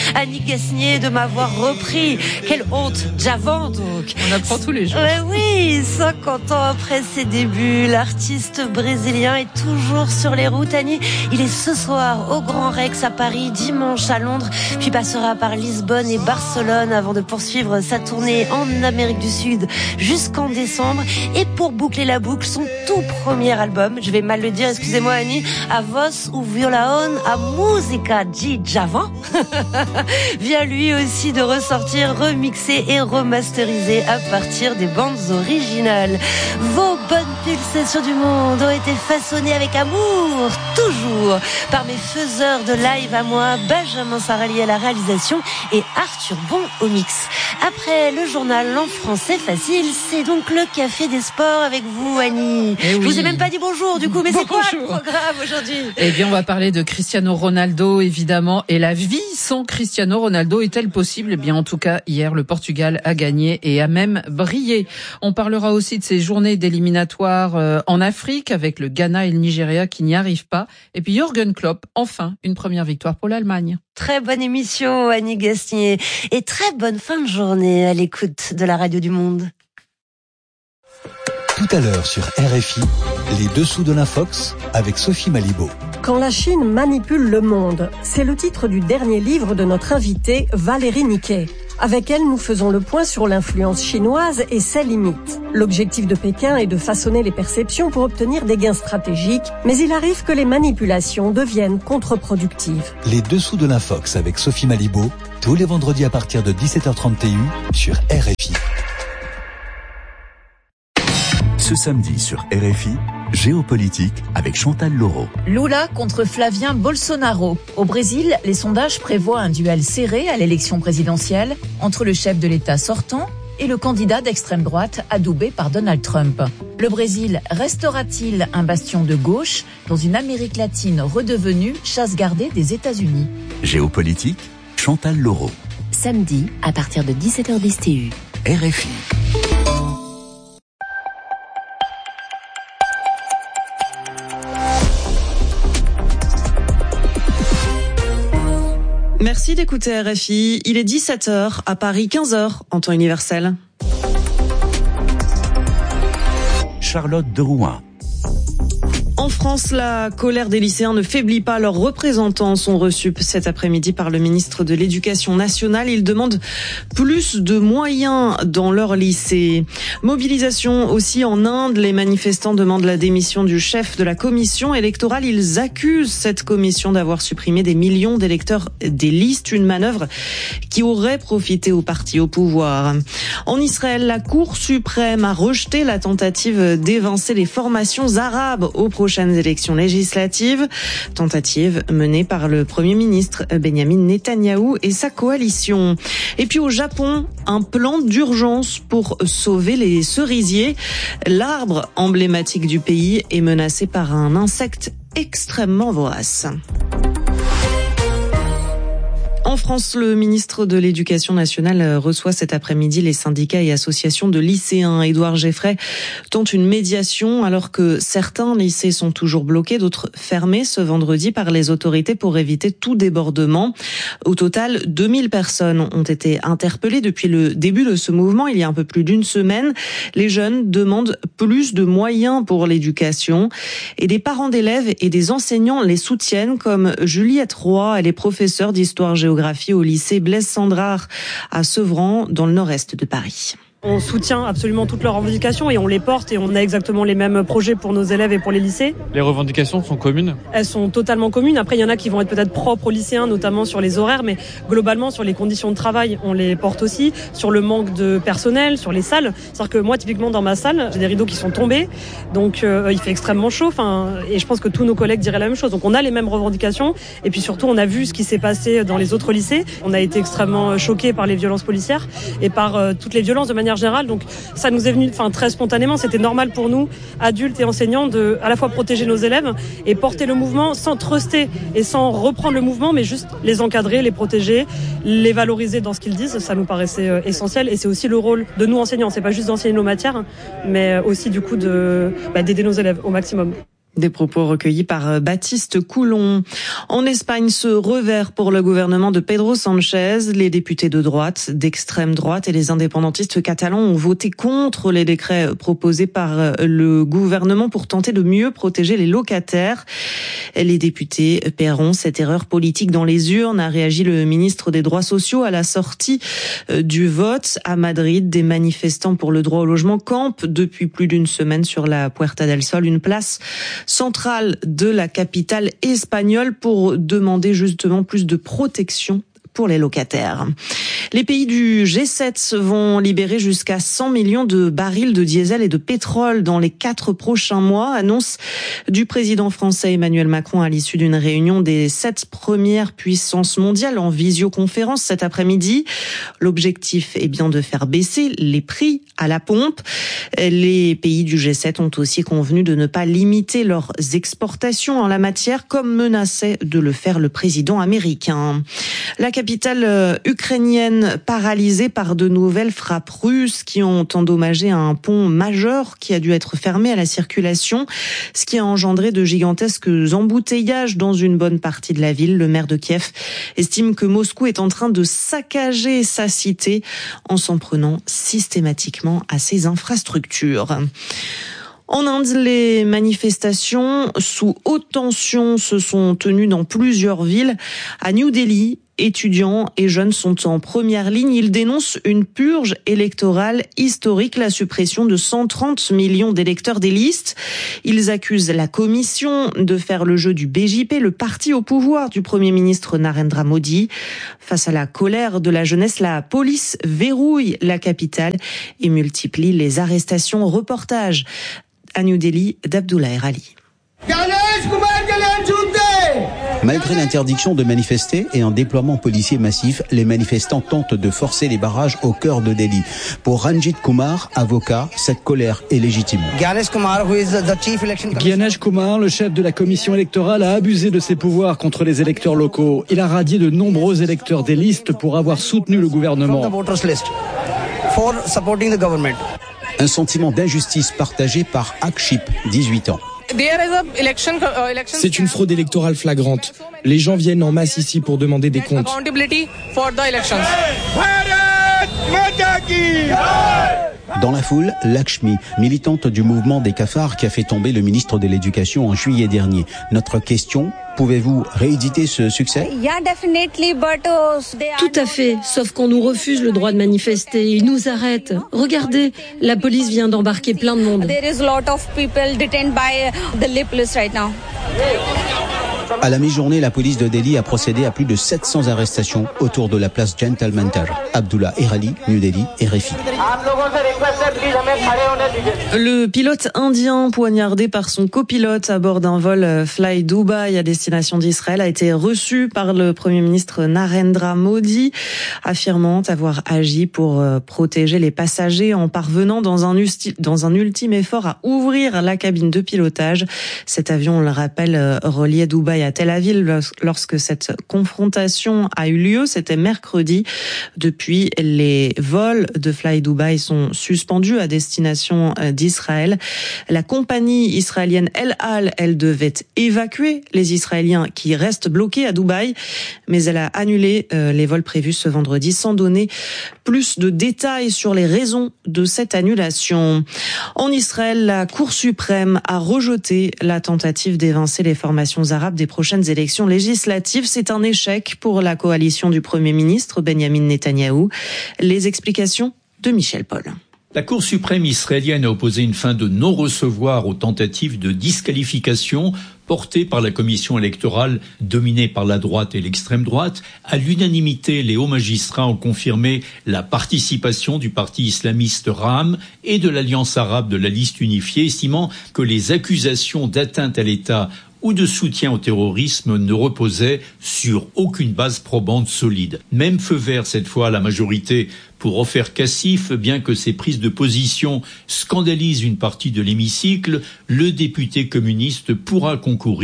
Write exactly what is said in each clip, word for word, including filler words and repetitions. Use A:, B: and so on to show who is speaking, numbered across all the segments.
A: Annie Gasnier de m'avoir repris. Quelle honte, Djavan donc.
B: On apprend tous les jours.
A: Ouais, oui, cinquante ans après ses débuts, l'artiste brésilien est toujours sur les routes. Annie, il est ce soir au Grand Rex à Paris, dimanche à Londres, puis passera par Lisbonne et Barcelone avant de poursuivre sa tournée en Amérique du Sud jusqu'en décembre. Et pour boucler la boucle, son tout premier album, je vais mal le dire, excusez-moi Annie, A Voz ou Violão, a Música de Djavan, vient lui aussi de ressortir, remixé et remasterisé à partir des bandes originales. Vos bonnes pulsations du monde ont été façonnées avec amour, toujours, par mes faiseurs de live à moi, Benjamin Sarali à la réalisation et Arthur Bon au mix. Après le journal en français facile, c'est donc le Café des Sports avec vous, Annie.
B: Eh oui.
A: Je vous ai même pas dit bonjour, du coup, mais
B: Bonjour.
A: C'est quoi le programme aujourd'hui?
B: Eh bien, on va parler de Cristiano Ronaldo, évidemment, et la vie sans Cristiano Ronaldo est-elle possible? Eh bien, en tout cas, hier, le Portugal a gagné et a même brillé. On parlera aussi de ces journées d'éliminatoires euh, en Afrique avec le Ghana et le Nigeria qui n'y arrivent pas. Et puis, Jürgen Klopp, enfin, une première victoire pour l'Allemagne.
A: Très bonne émission, Annie Gasnier, et très bonne fin de journée à l'écoute de la radio du Monde.
C: Tout à l'heure sur R F I, les dessous de l'Infox avec Sophie Malibaud.
D: Quand la Chine manipule le monde, c'est le titre du dernier livre de notre invitée Valérie Niquet. Avec elle, nous faisons le point sur l'influence chinoise et ses limites. L'objectif de Pékin est de façonner les perceptions pour obtenir des gains stratégiques, mais il arrive que les manipulations deviennent contre-productives.
C: Les dessous de l'Infox avec Sophie Malibaud, tous les vendredis à partir de dix-sept heures trente T U sur R F I.
E: Ce samedi sur R F I, Géopolitique avec Chantal Laureau.
F: Lula contre Flavien Bolsonaro. Au Brésil, les sondages prévoient un duel serré à l'élection présidentielle entre le chef de l'État sortant et le candidat d'extrême droite adoubé par Donald Trump. Le Brésil restera-t-il un bastion de gauche dans une Amérique latine redevenue chasse gardée des États-Unis?
E: Géopolitique, Chantal Laureau.
G: Samedi à partir de dix-sept heures dix T U.
E: R F I.
H: Merci d'écouter R F I. Il est dix-sept heures, à Paris quinze heures en temps universel.
E: Charlotte de Rouen.
H: En France, la colère des lycéens ne faiblit pas. Leurs représentants sont reçus cet après-midi par le ministre de l'Éducation nationale. Ils demandent plus de moyens dans leur lycée. Mobilisation aussi en Inde. Les manifestants demandent la démission du chef de la commission électorale. Ils accusent cette commission d'avoir supprimé des millions d'électeurs des listes. Une manœuvre qui aurait profité aux partis au pouvoir. En Israël, la Cour suprême a rejeté la tentative d'évincer les formations arabes au prochaines élections législatives, tentative menée par le Premier ministre Benjamin Netanyahou et sa coalition. Et puis au Japon, un plan d'urgence pour sauver les cerisiers. L'arbre emblématique du pays est menacé par un insecte extrêmement vorace. En France, le ministre de l'Éducation nationale reçoit cet après-midi les syndicats et associations de lycéens. Édouard Geffray tente une médiation alors que certains lycées sont toujours bloqués, d'autres fermés ce vendredi par les autorités pour éviter tout débordement. Au total, deux mille personnes ont été interpellées depuis le début de ce mouvement, il y a un peu plus d'une semaine. Les jeunes demandent plus de moyens pour l'éducation et des parents d'élèves et des enseignants les soutiennent comme Juliette Roy, elle est professeure d'histoire-géographie au lycée Blaise Sandrard à Sevran, dans le nord-est de Paris.
I: On soutient absolument toutes leurs revendications et on les porte et on a exactement les mêmes projets pour nos élèves et pour les lycées.
J: Les revendications sont communes? Elles
I: sont totalement communes. Après, il y en a qui vont être peut-être propres aux lycéens, notamment sur les horaires, mais globalement, sur les conditions de travail, on les porte aussi. Sur le manque de personnel, sur les salles. C'est-à-dire que moi, typiquement, dans ma salle, j'ai des rideaux qui sont tombés, donc euh, il fait extrêmement chaud. Enfin, et je pense que tous nos collègues diraient la même chose. Donc on a les mêmes revendications. Et puis surtout, on a vu ce qui s'est passé dans les autres lycées. On a été extrêmement choqués par les violences policières et par euh, toutes les violences de manière générale. Donc ça nous est venu enfin, très spontanément. C'était normal pour nous, adultes et enseignants, de à la fois protéger nos élèves et porter le mouvement sans truster et sans reprendre le mouvement, mais juste les encadrer, les protéger, les valoriser dans ce qu'ils disent. Ça nous paraissait euh, essentiel et c'est aussi le rôle de nous enseignants. C'est pas juste d'enseigner nos matières, mais aussi du coup de, bah, d'aider nos élèves au maximum.
H: Des propos recueillis par Baptiste Coulon. En Espagne, ce revers pour le gouvernement de Pedro Sánchez. Les députés de droite, d'extrême droite et les indépendantistes catalans ont voté contre les décrets proposés par le gouvernement pour tenter de mieux protéger les locataires. Les députés paieront cette erreur politique dans les urnes, a réagi le ministre des Droits sociaux à la sortie du vote. À Madrid, des manifestants pour le droit au logement campent depuis plus d'une semaine sur la Puerta del Sol, une place centrale de la capitale espagnole, pour demander justement plus de protection pour les locataires. Les pays du G sept vont libérer jusqu'à cent millions de barils de diesel et de pétrole dans les quatre prochains mois, annonce du président français Emmanuel Macron à l'issue d'une réunion des sept premières puissances mondiales en visioconférence cet après-midi. L'objectif est bien de faire baisser les prix à la pompe. Les pays du G sept ont aussi convenu de ne pas limiter leurs exportations en la matière, comme menaçait de le faire le président américain. La capitale ukrainienne paralysée par de nouvelles frappes russes qui ont endommagé un pont majeur qui a dû être fermé à la circulation, ce qui a engendré de gigantesques embouteillages dans une bonne partie de la ville. Le maire de Kiev estime que Moscou est en train de saccager sa cité en s'en prenant systématiquement à ses infrastructures. En Inde, les manifestations sous haute tension se sont tenues dans plusieurs villes. À New Delhi, étudiants et jeunes sont en première ligne. Ils dénoncent une purge électorale historique, la suppression de cent trente millions d'électeurs des listes. Ils accusent la commission de faire le jeu du B J P, le parti au pouvoir du Premier ministre Narendra Modi. Face à la colère de la jeunesse, la police verrouille la capitale et multiplie les arrestations. Reportage à New Delhi d'Abdullah Erali.
K: Malgré l'interdiction de manifester et un déploiement policier massif, les manifestants tentent de forcer les barrages au cœur de Delhi. Pour Ranjit Kumar, avocat, cette colère est légitime.
L: Gyanesh Kumar, le chef de la commission électorale, a abusé de ses pouvoirs contre les électeurs locaux. Il a radié de nombreux électeurs des listes pour avoir soutenu le gouvernement.
K: Un sentiment d'injustice partagé par Akship, dix-huit ans.
M: C'est une fraude électorale flagrante. Les gens viennent en masse ici pour demander des comptes.
K: Dans la foule, Lakshmi, militante du mouvement des cafards qui a fait tomber le ministre de l'Éducation en juillet dernier. Notre question, pouvez-vous rééditer ce succès ?
N: Tout à fait, sauf qu'on nous refuse le droit de manifester. Ils nous arrêtent. Regardez, la police vient d'embarquer plein de monde.
K: À la mi-journée, la police de Delhi a procédé à plus de sept cents arrestations autour de la place Gentleman Taj. Abdullah Erali, New Delhi, R F I.
H: Le pilote indien poignardé par son copilote à bord d'un vol Fly Dubai à destination d'Israël a été reçu par le Premier ministre Narendra Modi, affirmant avoir agi pour protéger les passagers en parvenant dans un, usti- dans un ultime effort à ouvrir la cabine de pilotage. Cet avion, on le rappelle, reliait Dubaï à Tel Aviv lorsque cette confrontation a eu lieu. C'était mercredi. Depuis, les vols de Fly Dubai sont suspendus à destination d'Israël. La compagnie israélienne El Al, elle devait évacuer les Israéliens qui restent bloqués à Dubaï, mais elle a annulé les vols prévus ce vendredi sans donner plus de détails sur les raisons de cette annulation. En Israël, la Cour suprême a rejeté la tentative d'évincer les formations arabes des prochaines élections législatives. C'est un échec pour la coalition du Premier ministre Benyamin Netanyahou. Les explications de Michel Paul.
O: La Cour suprême israélienne a opposé une fin de non-recevoir aux tentatives de disqualification portées par la commission électorale dominée par la droite et l'extrême droite. À l'unanimité, les hauts magistrats ont confirmé la participation du parti islamiste Ra'am et de l'Alliance arabe de la liste unifiée, estimant que les accusations d'atteinte à l'État ou de soutien au terrorisme ne reposaient sur aucune base probante solide. Même feu vert cette fois à la majorité pour Ofer Kassif, bien que ses prises de position scandalisent une partie de l'hémicycle, le député communiste pourra concourir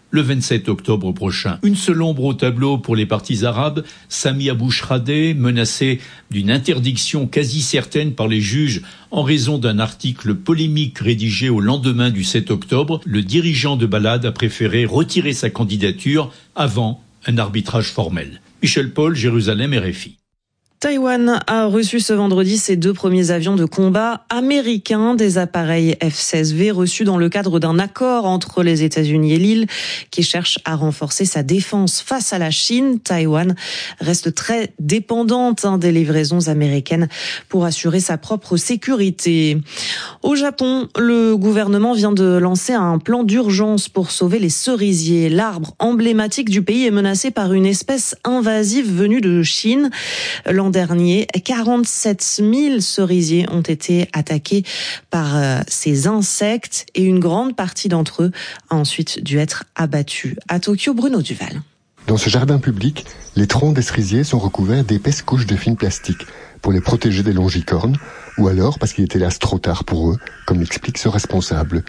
O: le vingt-sept octobre prochain. Une seule ombre au tableau pour les partis arabes, Sami Abou Shradeh, menacé d'une interdiction quasi certaine par les juges en raison d'un article polémique rédigé au lendemain du sept octobre. Le dirigeant de Balad a préféré retirer sa candidature avant un arbitrage formel. Michel Paul, Jérusalem, R F I.
H: Taïwan a reçu ce vendredi ses deux premiers avions de combat américains, des appareils F seize V reçus dans le cadre d'un accord entre les États-Unis et l'île qui cherche à renforcer sa défense face à la Chine. Taïwan reste très dépendante hein, des livraisons américaines pour assurer sa propre sécurité. Au Japon, le gouvernement vient de lancer un plan d'urgence pour sauver les cerisiers. L'arbre emblématique du pays est menacé par une espèce invasive venue de Chine. L'an dernier, quarante-sept mille cerisiers ont été attaqués par euh, ces insectes et une grande partie d'entre eux a ensuite dû être abattus. À Tokyo, Bruno Duval.
P: Dans ce jardin public, les troncs des cerisiers sont recouverts d'épaisses couches de fines plastiques pour les protéger des longicornes ou alors parce qu'il était hélas trop tard pour eux, comme l'explique ce responsable.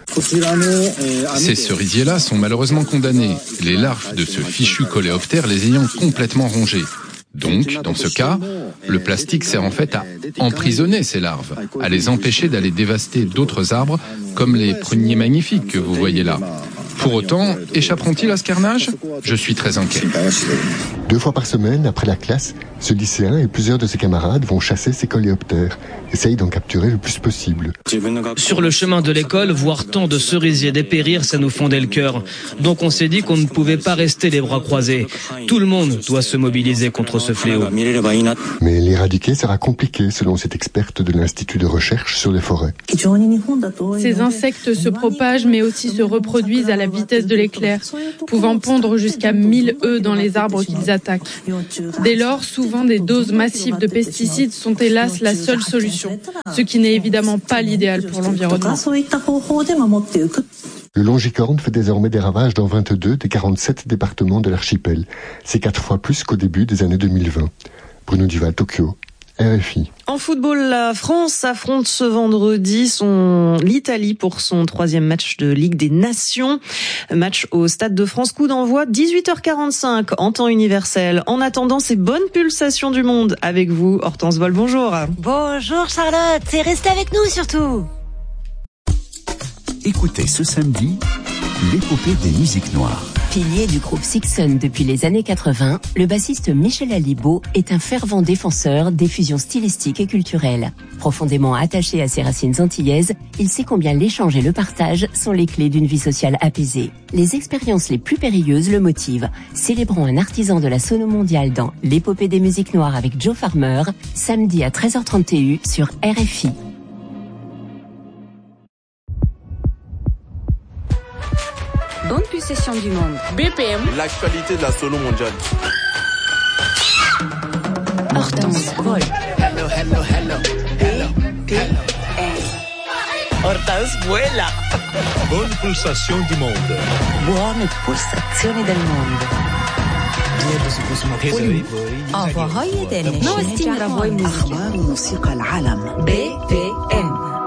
Q: Ces cerisiers-là sont malheureusement condamnés, les larves de ce fichu coléoptère les ayant complètement rongés. Donc, dans ce cas, le plastique sert en fait à emprisonner ces larves, à les empêcher d'aller dévaster d'autres arbres, comme les pruniers magnifiques que vous voyez là. Pour autant, échapperont-ils à ce carnage ? Je suis très inquiet.
P: Deux fois par semaine, après la classe, ce lycéen et plusieurs de ses camarades vont chasser ces coléoptères, essayent d'en capturer le plus possible.
R: Sur le chemin de l'école, voir tant de cerisiers dépérir, ça nous fondait le cœur. Donc on s'est dit qu'on ne pouvait pas rester les bras croisés. Tout le monde doit se mobiliser contre ce fléau.
P: Mais l'éradiquer sera compliqué, selon cette experte de l'Institut de recherche sur les forêts.
S: Ces insectes se propagent, mais aussi se reproduisent à la vitesse de l'éclair, pouvant pondre jusqu'à mille œufs dans les arbres qu'ils attaquent. Dès lors, souvent des doses massives de pesticides sont hélas la seule solution, ce qui n'est évidemment pas l'idéal pour l'environnement.
P: Le longicorne fait désormais des ravages dans vingt-deux des quarante-sept départements de l'archipel. C'est quatre fois plus qu'au début des années deux mille vingt. Bruno Duval, Tokyo, R F I.
H: En football, la France affronte ce vendredi son l'Italie pour son troisième match de Ligue des Nations. Match au Stade de France, coup d'envoi dix-huit heures quarante-cinq en temps universel. En attendant ces bonnes pulsations du monde, avec vous, Hortense Vol, bonjour.
A: Bonjour Charlotte, et restez avec nous surtout.
E: Écoutez ce samedi l'épopée des musiques noires.
G: Pilier du groupe Sixun depuis les années quatre-vingts, le bassiste Michel Alibaud est un fervent défenseur des fusions stylistiques et culturelles. Profondément attaché à ses racines antillaises, il sait combien l'échange et le partage sont les clés d'une vie sociale apaisée. Les expériences les plus périlleuses le motivent. Célébrons un artisan de la sono mondiale dans l'épopée des musiques noires avec Joe Farmer, samedi à treize heures trente sur R F I.
T: Bonne pulsation du monde. B P M.
U: L'actualité de la sono mondiale.
T: Hortense Vol.
U: Hello, hello, hello. Hello, hello.
T: Hortense vuela.
U: Bonne pulsation du monde.
T: Buone pulsazioni del mondo. أفضل هاي دنيا. نوستين رفوي موسيقى. أخبار موسيقى العالم. B P M.